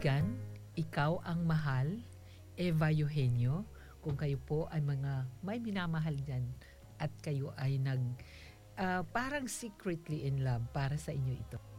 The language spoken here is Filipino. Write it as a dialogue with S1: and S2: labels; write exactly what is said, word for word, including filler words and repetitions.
S1: kaibigan, ikaw ang mahal, Eva Eugenio. Kung kayo po ay mga may minamahal dyan at kayo ay nag uh, parang secretly in love, para sa inyo ito.